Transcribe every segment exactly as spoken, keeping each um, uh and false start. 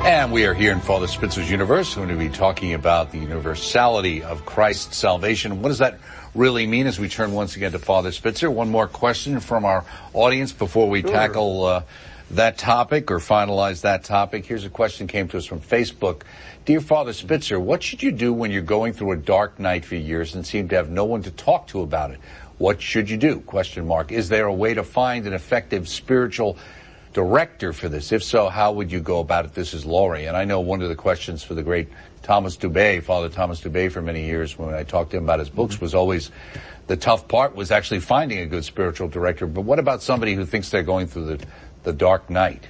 And we are here in Father Spitzer's universe. We're going to be talking about the universality of Christ's salvation. What does that really mean as we turn once again to Father Spitzer? One more question from our audience before we sure. tackle uh, that topic or finalize that topic. Here's a question that came to us from Facebook. Dear Father Spitzer, what should you do when you're going through a dark night for years and seem to have no one to talk to about it? What should you do? Question mark. Is there a way to find an effective spiritual director for this? If so, how would you go about it? This is Laurie. And I know one of the questions for the great Thomas Dubay, Father Thomas Dubay, for many years when I talked to him about his books, was always the tough part was actually finding a good spiritual director. But what about somebody who thinks they're going through the, the dark night?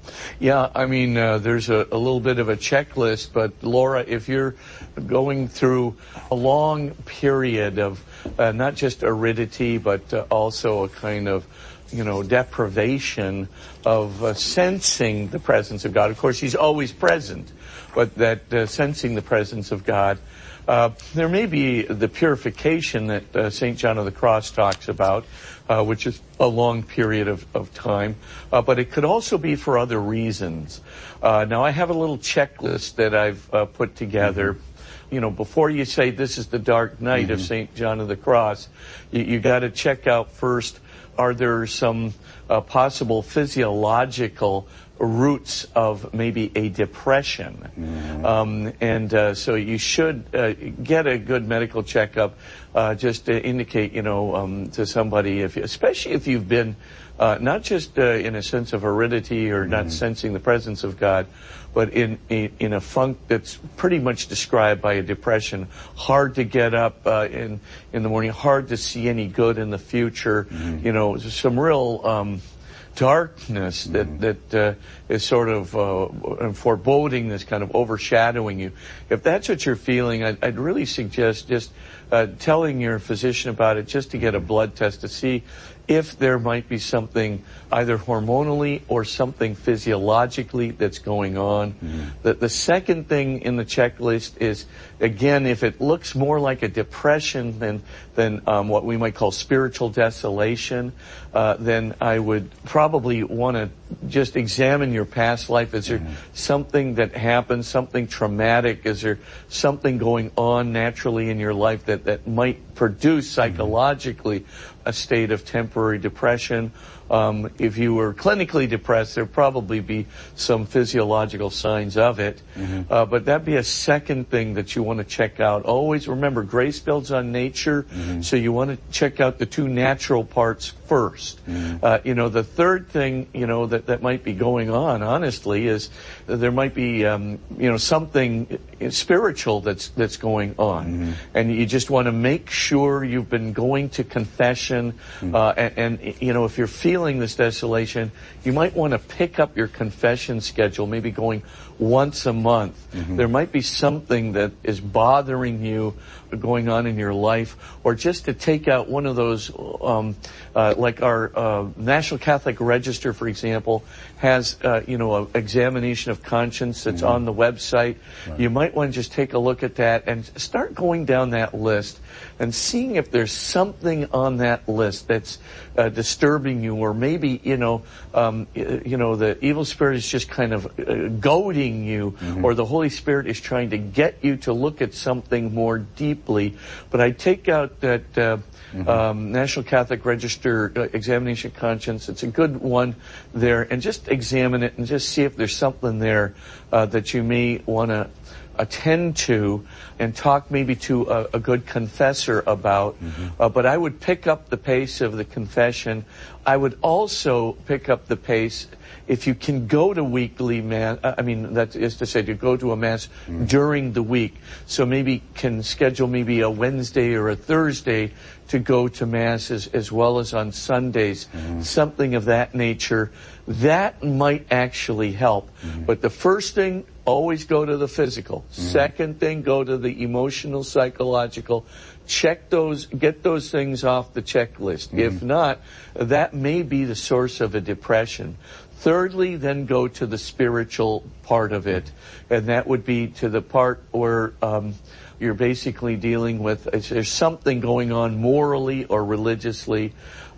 Yeah, I mean, uh, there's a, a little bit of a checklist, but Laura, if you're going through a long period of uh, not just aridity, but uh, also a kind of you know, deprivation of uh, sensing the presence of God. Of course, He's always present, but that uh, sensing the presence of God. Uh, there may be the purification that uh, Saint John of the Cross talks about, uh, which is a long period of, of time, uh, but it could also be for other reasons. Uh, now, I have a little checklist that I've uh, put together. Mm-hmm. You know, before you say this is the dark night mm-hmm. of Saint John of the Cross, you, you got to check out first, are there some uh, possible physiological roots of maybe a depression? Mm-hmm. Um, and uh, so you should uh, get a good medical checkup uh, just to indicate, you know, um, to somebody, if, especially if you've been uh, not just uh, in a sense of aridity or mm-hmm. not sensing the presence of God, but in, in in a funk that's pretty much described by a depression, hard to get up uh, in in the morning, hard to see any good in the future. Mm-hmm. You know, some real um, darkness that mm-hmm. that uh, is sort of uh, foreboding, this kind of overshadowing you. If that's what you're feeling, I'd, I'd really suggest just uh, telling your physician about it, just to get a blood test to see if there might be something either hormonally or something physiologically that's going on. Mm-hmm. The, the second thing in the checklist is, again, if it looks more like a depression than, than um, what we might call spiritual desolation, uh, then I would probably want to just examine your past life. Is there mm-hmm. something that happened, something traumatic? Is there something going on naturally in your life that, that might produce psychologically a state of temporary depression? Um, if you were clinically depressed, there'd probably be some physiological signs of it. Mm-hmm. Uh, but that'd be a second thing that you want to check out. Always remember, grace builds on nature, mm-hmm. so you want to check out the two natural parts first. Mm-hmm. Uh, you know, the third thing, you know, that, that might be going on, honestly, is there might be, um, you know, something spiritual that's that's going on. Mm-hmm. And you just want to make sure you've been going to confession, mm-hmm. uh, and, and, you know, if you're feeling this desolation, you might want to pick up your confession schedule, maybe going once a month. Mm-hmm. There might be something that is bothering you going on in your life, or just to take out one of those, um, uh, like our uh, National Catholic Register, for example, has, uh, you know, an examination of conscience that's mm-hmm. on the website. Right. You might want to just take a look at that and start going down that list and seeing if there's something on that list that's uh, disturbing you, or maybe, you know, um, you know, the evil spirit is just kind of uh, goading you, mm-hmm. or the Holy Spirit is trying to get you to look at something more deeply. But I take out that uh, mm-hmm. um, National Catholic Register uh, examination of conscience. It's a good one there, and just examine it and just see if there's something there uh, that you may want to attend to, and talk maybe to a, a good confessor about. Mm-hmm. Uh, but I would pick up the pace of the confession. I would also pick up the pace if you can go to weekly mass. I mean, that is to say, to go to a mass mm-hmm. during the week. So maybe can schedule maybe a Wednesday or a Thursday to go to mass, as, as well as on Sundays, mm-hmm. something of that nature. That might actually help. Mm-hmm. But the first thing, always go to the physical. Mm-hmm. Second thing, go to the emotional, psychological. Check those, get those things off the checklist. Mm-hmm. If not, that may be the source of a depression. Thirdly, then go to the spiritual part of it. And that would be to the part where um, you're basically dealing with, there's something going on morally or religiously.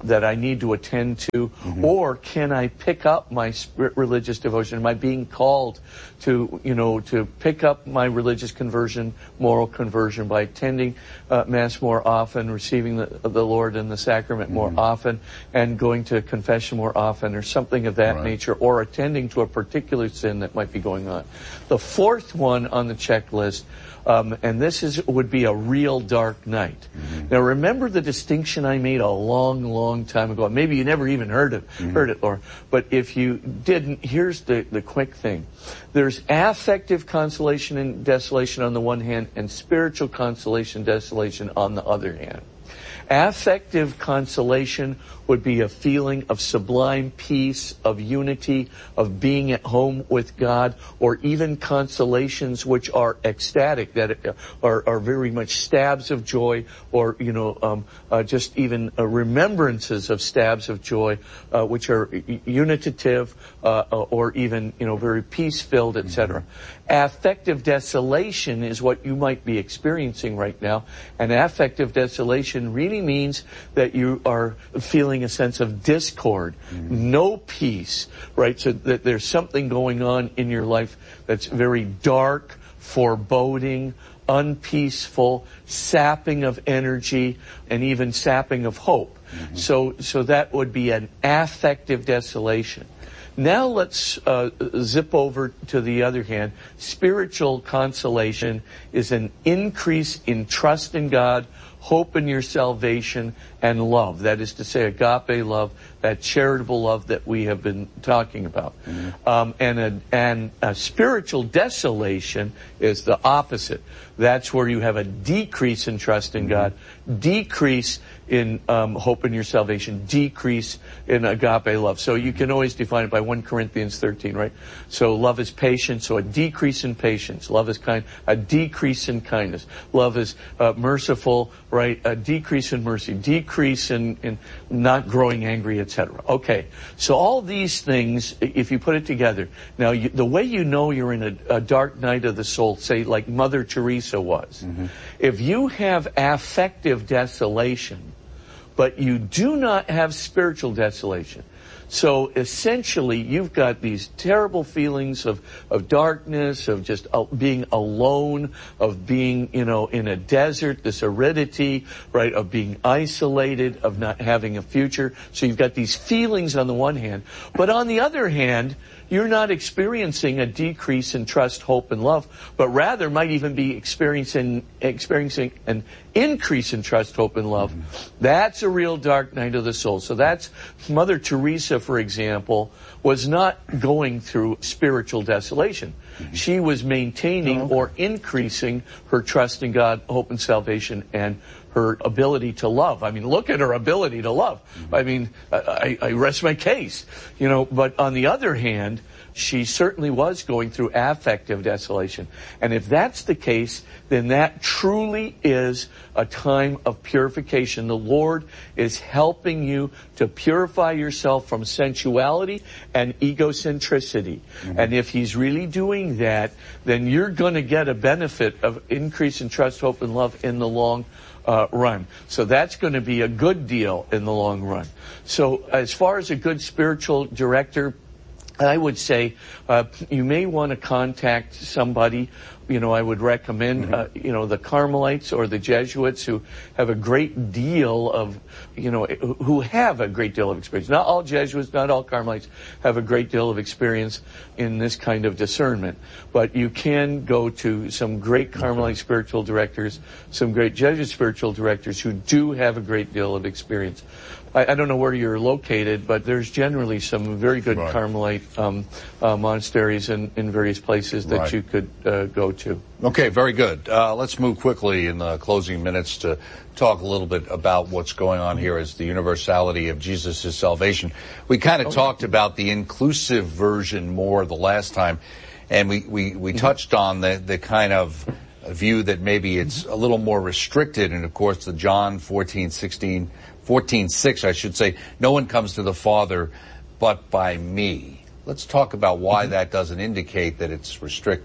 that I need to attend to, mm-hmm. or can I pick up my spirit religious devotion? Am I being called to, you know, to pick up my religious conversion, moral conversion by attending uh, Mass more often, receiving the, the Lord and the sacrament more mm-hmm. often, and going to confession more often, or something of that right. nature, or attending to a particular sin that might be going on. The fourth one on the checklist, Um, and this is would be a real dark night. Mm-hmm. Now, remember the distinction I made a long, long time ago. Maybe you never even heard it, mm-hmm. heard it, Laura. But if you didn't, here's the, the quick thing. There's affective consolation and desolation on the one hand, and spiritual consolation and desolation on the other hand. Affective consolation would be a feeling of sublime peace, of unity, of being at home with God, or even consolations which are ecstatic, that are, are very much stabs of joy, or, you know, um, uh, just even uh, remembrances of stabs of joy, uh, which are unitative, uh, or even, you know, very peace-filled, et cetera. Mm-hmm. Affective desolation is what you might be experiencing right now, and affective desolation really means that you are feeling a sense of discord, mm-hmm. no peace, right? So that there's something going on in your life that's very dark, foreboding, unpeaceful, sapping of energy, and even sapping of hope. Mm-hmm. So, so that would be an affective desolation. Now let's uh, zip over to the other hand. Spiritual consolation is an increase in trust in God, hope in your salvation, and love. That is to say, agape love, that charitable love that we have been talking about. Mm-hmm. Um, and, a, and a spiritual desolation is the opposite. That's where you have a decrease in trust in God, decrease in um, hope in your salvation, decrease in agape love. So you can always define it by First Corinthians thirteen, right? So love is patient, so a decrease in patience. Love is kind, a decrease in kindness. Love is uh, merciful, right? A decrease in mercy, decrease in, in not growing angry, et cetera. Okay, so all these things, if you put it together, now you, the way you know you're in a, a dark night of the soul, say like Mother Teresa was, mm-hmm. if you have affective desolation, but you do not have spiritual desolation. So essentially, you've got these terrible feelings of, of darkness, of just uh, being alone, of being, you know, in a desert, this aridity, right, of being isolated, of not having a future. So you've got these feelings on the one hand. But on the other hand, you're not experiencing a decrease in trust, hope, and love, but rather might even be experiencing experiencing an increase in trust, hope, and love. Mm-hmm. That's a real dark night of the soul. So that's Mother Teresa, for example, was not going through spiritual desolation. Mm-hmm. She was maintaining oh, okay. or increasing her trust in God, hope, and salvation, and her ability to love. I mean, look at her ability to love. Mm-hmm. I mean, I, I rest my case, you know, but on the other hand, she certainly was going through affective desolation. And if that's the case, then that truly is a time of purification. The Lord is helping you to purify yourself from sensuality and egocentricity. Mm-hmm. And if He's really doing that, then you're going to get a benefit of increase in trust, hope, and love in the long Uh, run. So that's going to be a good deal in the long run. So as far as a good spiritual director, I would say uh, you may want to contact somebody. You know, I would recommend, mm-hmm. uh, you know, the Carmelites or the Jesuits who have a great deal of, you know, who have a great deal of experience. Not all Jesuits, not all Carmelites have a great deal of experience in this kind of discernment. But you can go to some great Carmelite mm-hmm. spiritual directors, some great Jesuit spiritual directors who do have a great deal of experience. I, I don't know where you're located, but there's generally some very good right. Carmelite um, uh, monasteries in, in various places that right. you could uh, go to. Okay, very good. Uh, let's move quickly in the closing minutes to talk a little bit about what's going on here as the universality of Jesus' salvation. We kind of okay. talked about the inclusive version more the last time, and we, we, we mm-hmm. touched on the, the kind of view that maybe it's a little more restricted, and of course the John fourteen sixteen, fourteen six, I should say, no one comes to the Father but by me. Let's talk about why mm-hmm. that doesn't indicate that it's restricted.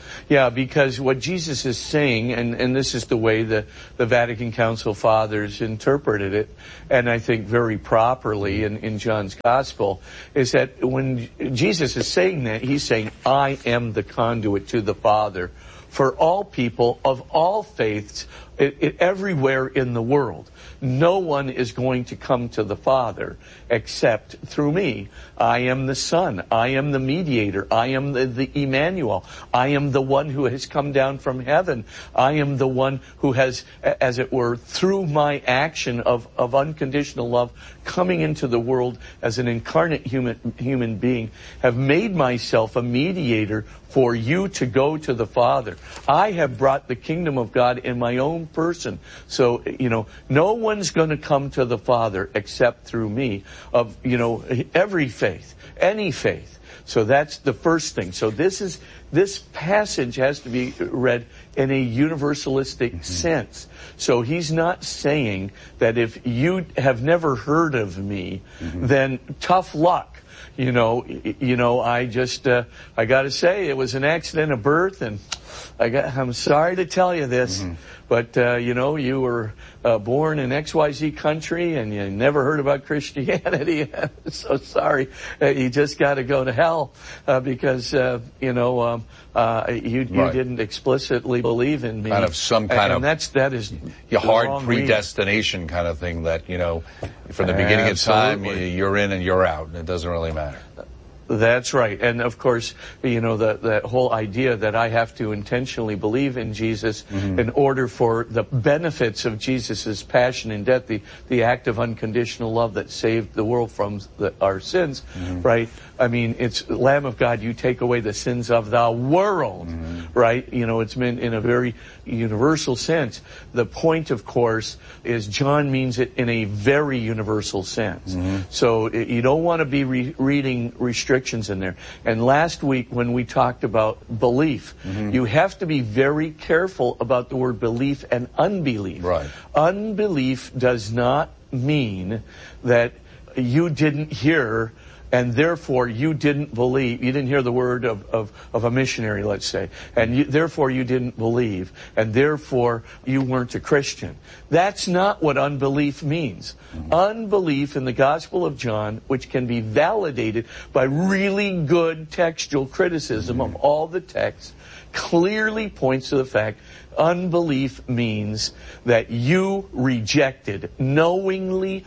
Yeah, because what Jesus is saying, and, and this is the way the, the Vatican Council Fathers interpreted it, and I think very properly in, in John's Gospel, is that when Jesus is saying that, he's saying, I am the conduit to the Father for all people of all faiths it, it, everywhere in the world. No one is going to come to the Father except through me. I am the Son. I am the mediator. I am the, the Emmanuel. I am the one who has come down from heaven. I am the one who has, as it were, through my action of, of unconditional love, coming into the world as an incarnate human, human being, have made myself a mediator for you to go to the Father. I have brought the kingdom of God in my own person. So, you know, no one's going to come to the Father except through me, of, you know, every faith, any faith. So that's the first thing. So this is, this passage has to be read in a universalistic mm-hmm. sense. So he's not saying that if you have never heard of me, mm-hmm. then tough luck. You know, you know, I just, uh, I got to say, it was an accident of birth, and I got, I'm sorry to tell you this, mm-hmm. but, uh, you know, you were uh, born in X Y Z country and you never heard about Christianity. So sorry. Uh, you just got to go to hell uh, because, uh, you know, um, uh, you, you right. didn't explicitly believe in me. Kind of some kind and of that's, that is your hard predestination predestination kind of thing that, you know, from the beginning Absolutely. of time, you're in and you're out. It doesn't really matter. That's right. And of course, you know, the, that whole idea that I have to intentionally believe in Jesus mm-hmm. in order for the benefits of Jesus' passion and death, the, the act of unconditional love that saved the world from the, our sins, mm-hmm. right? I mean, it's Lamb of God, you take away the sins of the world, mm-hmm. right? You know, it's meant in a very universal sense. The point, of course, is John means it in a very universal sense. Mm-hmm. So you don't want to be re- reading restrictions in there. And last week when we talked about belief, mm-hmm. you have to be very careful about the word belief and unbelief. Right. Unbelief does not mean that you didn't hear and therefore you didn't believe, you didn't hear the word of, of, of a missionary, let's say, and you, therefore you didn't believe, and therefore you weren't a Christian. That's not what unbelief means. Mm-hmm. Unbelief in the Gospel of John, which can be validated by really good textual criticism mm-hmm. of all the texts, clearly points to the fact unbelief means that you rejected, knowingly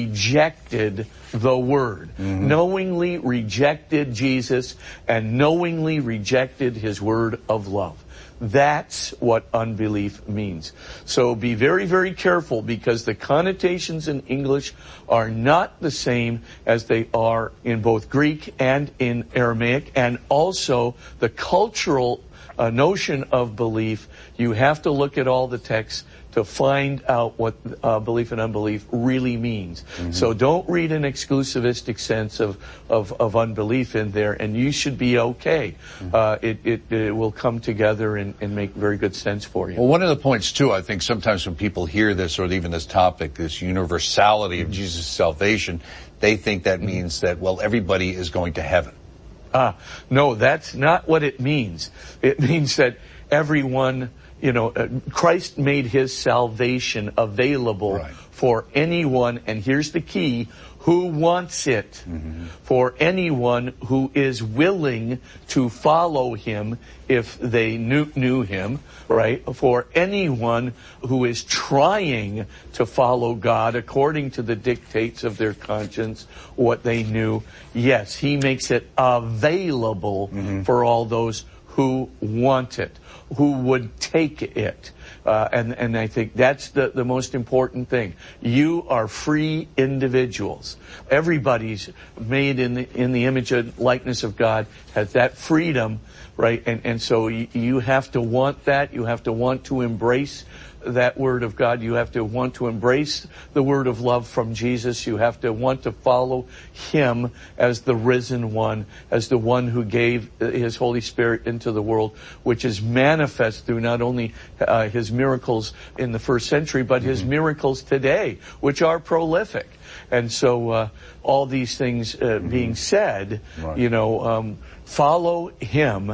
rejected the Word, mm-hmm. knowingly rejected Jesus, and knowingly rejected His Word of love. That's what unbelief means. So be very, very careful, because the connotations in English are not the same as they are in both Greek and in Aramaic, and also the cultural a notion of belief. You have to look at all the texts to find out what uh, belief and unbelief really means. Mm-hmm. So don't read an exclusivistic sense of, of, of unbelief in there, and you should be okay. Mm-hmm. Uh, it, it, it will come together and, and make very good sense for you. Well, one of the points, too, I think sometimes when people hear this, or even this topic, this universality mm-hmm. of Jesus' salvation, they think that mm-hmm. means that, well, everybody is going to heaven. Ah, no, that's not what it means. It means that everyone, you know, uh, Christ made His salvation available right. for anyone, and here's the key, who wants it, mm-hmm. for anyone who is willing to follow Him if they knew, knew Him, right? For anyone who is trying to follow God according to the dictates of their conscience, what they knew. Yes, He makes it available mm-hmm. for all those who want it, who would take it. Uh, and, and I think that's the, the most important thing. You are free individuals. Everybody's made in the, in the image and likeness of God, has that freedom, right? And, and so you, you have to want that. You have to want to embrace that Word of God. You have to want to embrace the word of love from Jesus. You have to want to follow Him as the risen one, as the one who gave His Holy Spirit into the world, which is manifest through not only uh, His miracles in the first century, but His mm-hmm. miracles today, which are prolific. And so uh, all these things uh, mm-hmm. being said, right. you know, um, follow Him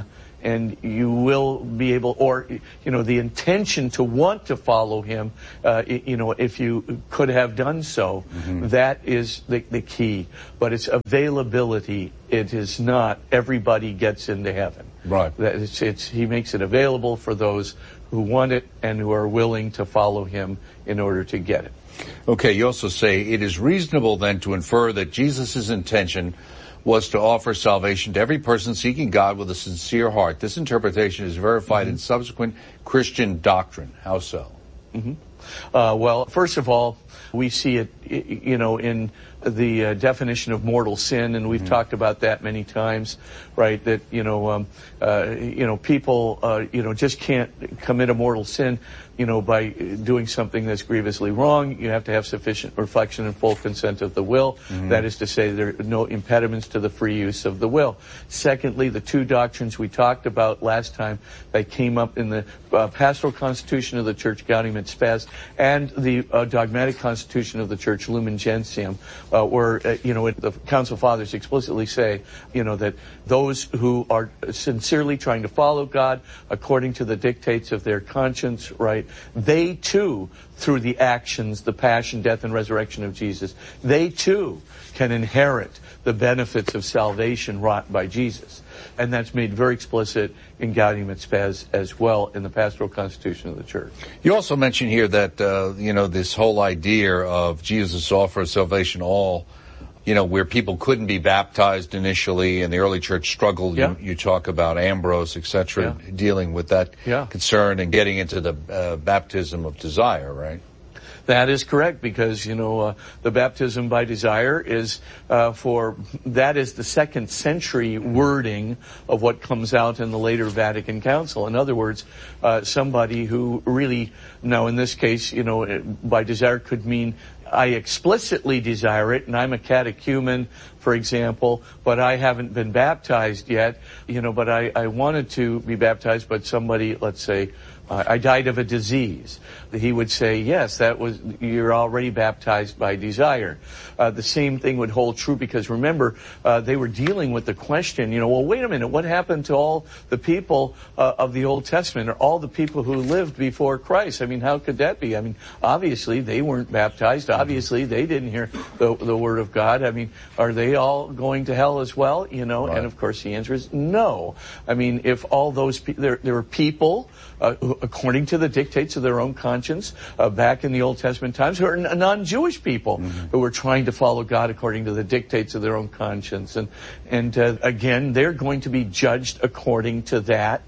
and you will be able, or, you know, the intention to want to follow him, uh, you know, if you could have done so, mm-hmm. that is the, the key. But it's availability. It is not everybody gets into heaven. Right. That it's, it's, he makes it available for those who want it and who are willing to follow him in order to get it. Okay, you also say it is reasonable then to infer that Jesus' intention was to offer salvation to every person seeking God with a sincere heart. This interpretation is verified mm-hmm. in subsequent Christian doctrine. How so? Mm-hmm. Uh, well, first of all, we see it, you know, in the uh, definition of mortal sin, and we've mm-hmm. talked about that many times, right? That, you know, um, uh, you know, people, uh, you know, just can't commit a mortal sin, you know, by doing something that's grievously wrong. You have to have sufficient reflection and full consent of the will. Mm-hmm. That is to say, there are no impediments to the free use of the will. Secondly, the two doctrines we talked about last time that came up in the uh, Pastoral Constitution of the Church, Gaudium et Spes, and the uh, Dogmatic Constitution of the Church, Lumen Gentium, uh, where, uh, you know, it, the Council Fathers explicitly say, you know, that those who are sincerely trying to follow God according to the dictates of their conscience, right, they too, through the actions, the passion, death, and resurrection of Jesus, they too can inherit the benefits of salvation wrought by Jesus. And that's made very explicit in Gaudium et Spes as well in the Pastoral Constitution of the Church. You also mentioned here that, uh, you know, this whole idea of Jesus' offer of salvation all, you know, where people couldn't be baptized initially, and the early church struggled. Yeah. You, you talk about Ambrose, et cetera, yeah. dealing with that yeah. concern and getting into the uh, baptism of desire, right? That is correct, because, you know, uh, the baptism by desire is uh, for, that is the second century wording of what comes out in the later Vatican Council. In other words, uh, somebody who really, now in this case, you know, by desire could mean I explicitly desire it, and I'm a catechumen, for example, but I haven't been baptized yet, you know, but I, I wanted to be baptized, but somebody, let's say, uh, I died of a disease. He would say, yes, that was, you're already baptized by desire. Uh, the same thing would hold true, because remember, uh, they were dealing with the question, you know, well, wait a minute, what happened to all the people uh, of the Old Testament, or all the people who lived before Christ? I mean, how could that be? I mean, obviously they weren't baptized. Obviously they didn't hear the, the word of God. I mean, are they all going to hell as well? You know, right. And of course the answer is no. I mean, if all those people, there, there were people, uh, who, according to the dictates of their own conscience, uh, back in the Old Testament times, who are non-Jewish people, mm-hmm. who were trying to follow God according to the dictates of their own conscience. And, and uh, again, they're going to be judged according to that.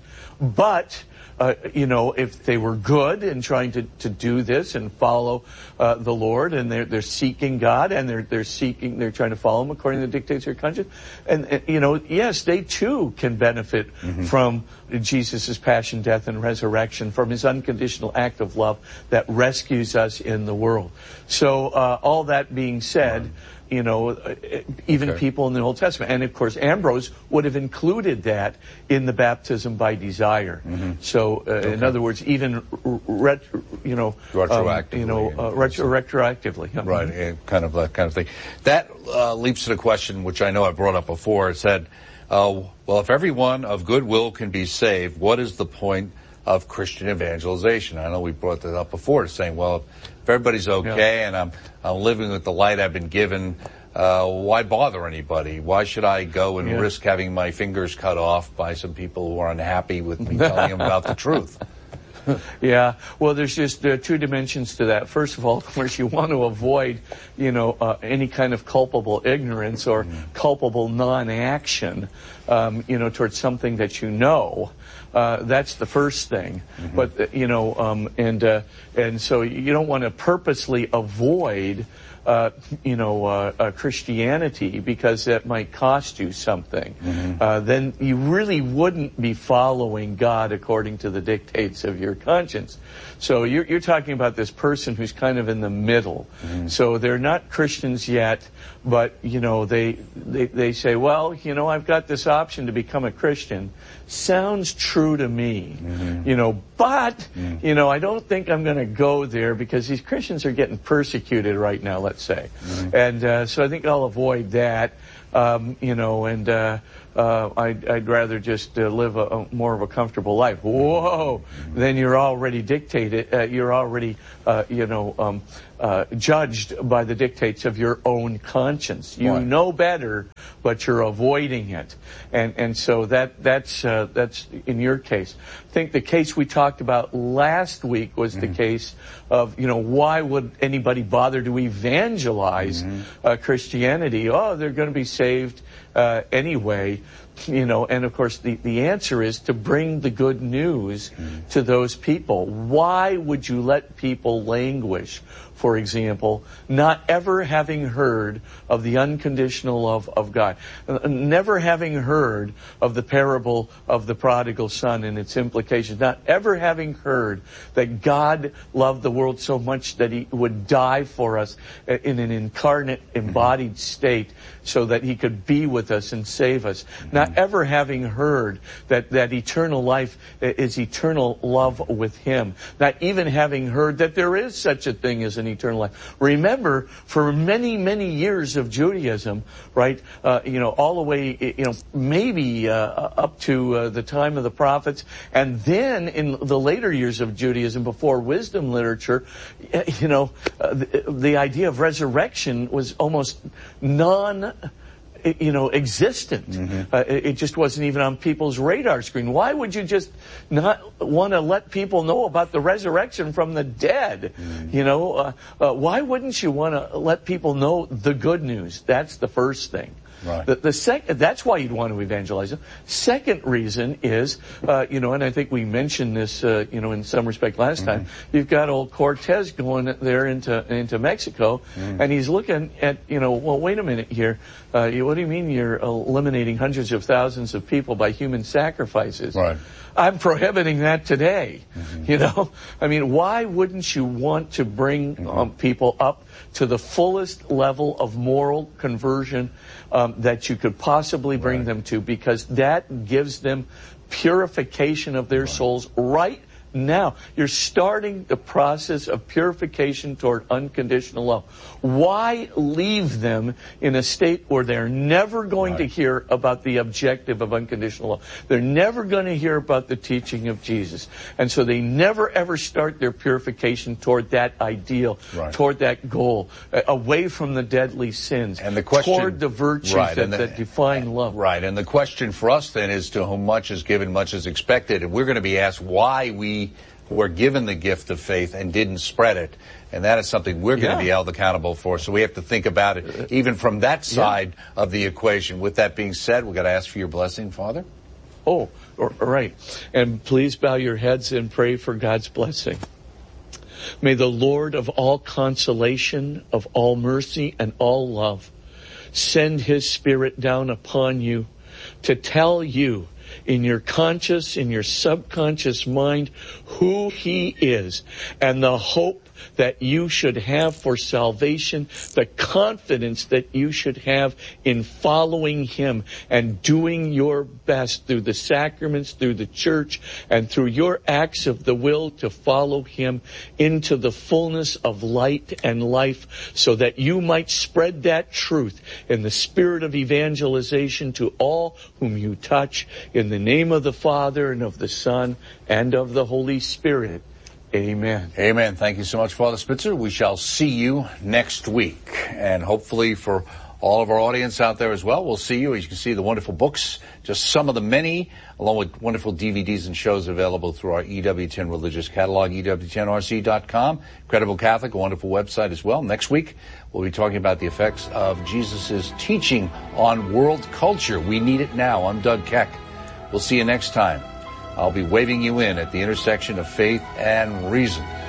But Uh, you know, if they were good in trying to, to do this and follow uh, the Lord, and they're they're seeking God, and they're they're seeking they're trying to follow Him according to the dictates of their conscience, and, and you know, yes, they too can benefit mm-hmm. from Jesus' passion, death, and resurrection, from His unconditional act of love that rescues us in the world. So uh, all that being said. Right. You know, even okay. people in the Old Testament. And, of course, Ambrose would have included that in the baptism by desire. Mm-hmm. So, uh, okay. in other words, even, ret, you know, retroactively. Um, you know, uh, retro, retroactively. Yeah. Right, mm-hmm. kind of that kind of thing. That uh, leads to the question, which I know I brought up before. It said, uh, well, if everyone of goodwill can be saved, what is the point of Christian evangelization? I know we brought that up before, saying, well, if everybody's okay yeah. and I'm, I'm living with the light I've been given, uh, why bother anybody? Why should I go and yeah. risk having my fingers cut off by some people who are unhappy with me telling them about the truth? Yeah, well, there's just there are two dimensions to that. First of all, of course, you want to avoid, you know, uh, any kind of culpable ignorance or mm. culpable non-action, um, you know, towards something that you know. Uh, that's the first thing. Mm-hmm. But, uh, you know, um, and, uh, and so you don't want to purposely avoid, uh, you know, uh, uh, Christianity, because that might cost you something. Mm-hmm. Uh, then you really wouldn't be following God according to the dictates of your conscience. So you're, you're talking about this person who's kind of in the middle. Mm-hmm. So they're not Christians yet, but, you know, they, they, they say, well, you know, I've got this option to become a Christian. Sounds true to me, mm-hmm. you know, but, mm-hmm. you know, I don't think I'm going to go there because these Christians are getting persecuted right now, let's say. Mm-hmm. And uh, so I think I'll avoid that, um, you know, and, uh, uh, I'd, I'd rather just uh, live a, a more of a comfortable life. Whoa! Then you're already dictated. Uh, you're already, uh, you know, um, uh, judged by the dictates of your own conscience. You Right. know better, but you're avoiding it, and and so that that's uh, that's in your case. I think the case we talked about last week was mm-hmm. the case of, you know, why would anybody bother to evangelize mm-hmm. uh, Christianity? Oh, they're going to be saved uh, anyway. You know, and of course the, the answer is to bring the good news mm-hmm. to those people. Why would you let people languish, for example, not ever having heard of the unconditional love of God, never having heard of the parable of the prodigal son and its implications, not ever having heard that God loved the world so much that he would die for us in an incarnate, embodied state so that he could be with us and save us. Not ever having heard that, that eternal life is eternal love with him. Not even having heard that there is such a thing as an eternal life. Remember, for many, many years of Judaism, right, uh, you know, all the way, you know, maybe uh, up to uh, the time of the prophets, and then in the later years of Judaism, before wisdom literature, you know, uh, the, the idea of resurrection was almost non- you know, existent. Mm-hmm. Uh, it, it just wasn't even on people's radar screen. Why would you just not want to let people know about the resurrection from the dead? Mm-hmm. You know, uh, uh, why wouldn't you want to let people know the good news? That's the first thing. Right. The, the second, that's why you'd want to evangelize them. Second reason is, uh, you know, and I think we mentioned this, uh, you know, in some respect last mm-hmm. time. You've got old Cortez going there into into Mexico, mm. and he's looking at, you know, well, wait a minute here. Uh, you, what do you mean you're eliminating hundreds of thousands of people by human sacrifices? Right. I'm prohibiting that today. Mm-hmm. You know, I mean, why wouldn't you want to bring mm-hmm. um, people up to the fullest level of moral conversion um, that you could possibly bring right. them to? Because that gives them purification of their right. souls right now. You're starting the process of purification toward unconditional love. Why leave them in a state where they're never going right. to hear about the objective of unconditional love? They're never going to hear about the teaching of Jesus. And so they never ever start their purification toward that ideal, right. toward that goal, uh, away from the deadly sins, and the question, toward the virtues right, that, the, that define love. Right. And the question for us then is, to whom much is given, much is expected. And we're going to be asked why we were given the gift of faith and didn't spread it. And that is something we're going yeah. to be held accountable for. So we have to think about it even from that side yeah. of the equation. With that being said, we've got to ask for your blessing, Father. Oh, all right. And please bow your heads and pray for God's blessing. May the Lord of all consolation, of all mercy, and all love send his Spirit down upon you to tell you in your conscious, in your subconscious mind, who he is and the hope that you should have for salvation, the confidence that you should have in following him and doing your best through the sacraments, through the church, and through your acts of the will to follow him into the fullness of light and life, so that you might spread that truth in the spirit of evangelization to all whom you touch, in the name of the Father and of the Son and of the Holy Spirit. Amen. Amen. Thank you so much, Father Spitzer. We shall see you next week. And hopefully for all of our audience out there as well, we'll see you. As you can see, the wonderful books, just some of the many, along with wonderful D V Ds and shows available through our E W ten religious catalog, E W ten R C dot com. Credible Catholic, a wonderful website as well. Next week, we'll be talking about the effects of Jesus' teaching on world culture. We need it now. I'm Doug Keck. We'll see you next time. I'll be waving you in at the intersection of faith and reason.